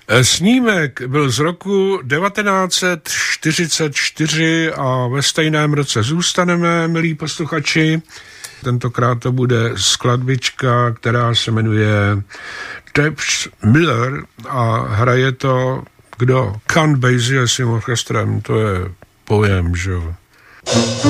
Snímek byl z roku 1944 a ve stejném roce zůstaneme, milí posluchači. Tentokrát to bude skladbička, která se jmenuje Teps Miller a hraje to kdo? Count Basie s tím orchestrem, to je pojem, že jo.